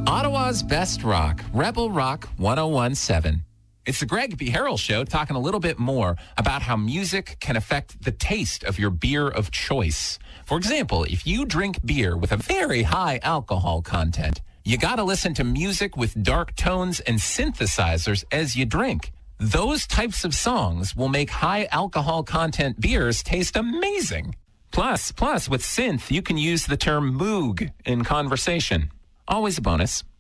Ottawa's best rock, Rebel Rock 1017. It's the Greg B. Harrell Show, talking a little bit more about how music can affect the taste of your beer of choice. For example, if you drink beer with a very high alcohol content, you got to listen to music with dark tones and synthesizers as you drink. Those types of songs will make high alcohol content beers taste amazing. Plus, with synth, you can use the term moog in conversation. Always a bonus.